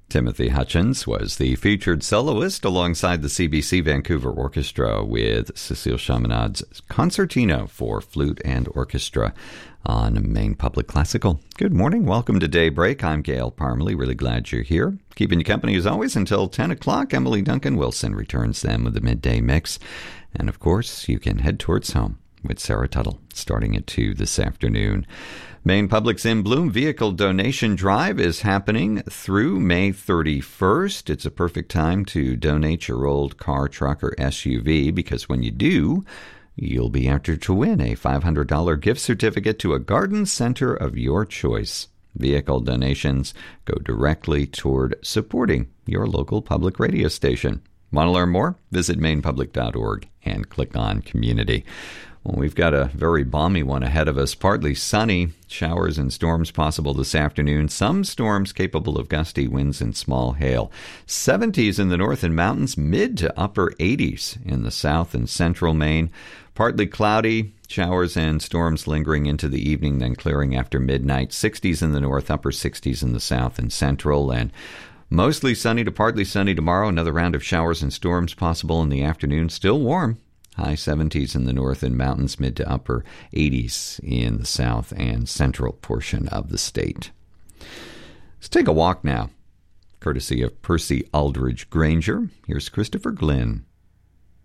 Timothy Hutchins was the featured soloist alongside the CBC Vancouver Orchestra with Cécile Chaminade's Concertino for Flute and Orchestra on Maine Public Classical. Good morning. Welcome to Daybreak. I'm Gail Parmalee. Really glad you're here. Keeping you company as always until 10 o'clock. Emily Duncan Wilson returns then with the midday mix. And of course, you can head towards home with Sarah Tuttle starting at 2 this afternoon. Maine Public's In Bloom Vehicle Donation Drive is happening through May 31st. It's a perfect time to donate your old car, truck, or SUV because when you do, you'll be entered to win a $500 gift certificate to a garden center of your choice. Vehicle donations go directly toward supporting your local public radio station. Want to learn more? Visit mainepublic.org and click on Community. Well, we've got a very balmy one ahead of us. Partly sunny, showers and storms possible this afternoon. Some storms capable of gusty winds and small hail. 70s in the north and mountains, mid to upper 80s in the south and central Maine. Partly cloudy, showers and storms lingering into the evening, then clearing after midnight. 60s in the north, upper 60s in the south and central. And mostly sunny to partly sunny tomorrow. Another round of showers and storms possible in the afternoon. Still warm. High 70s in the north and mountains, mid to upper 80s in the south and central portion of the state. Let's take a walk now. Courtesy of Percy Aldridge Granger, here's Christopher Glynn.